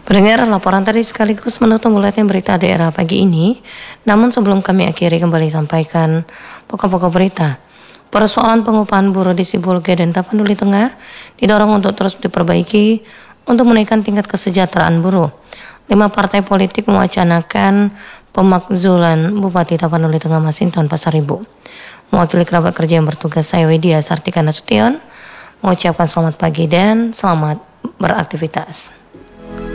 Pendengar, laporan tadi sekaligus menutup buletin berita daerah pagi ini. Namun sebelum kami akhiri, kembali sampaikan pokok-pokok berita. Persoalan pengupahan buruh di Sibolga dan Tapanuli Tengah didorong untuk terus diperbaiki untuk menaikkan tingkat kesejahteraan buruh. 5 partai politik mewacanakan pemakzulan Bupati Tapanuli Tengah Masinton Pasaribu. Mewakili kerabat kerja yang bertugas, saya Widya Sartika Nasution mengucapkan selamat pagi dan selamat beraktivitas.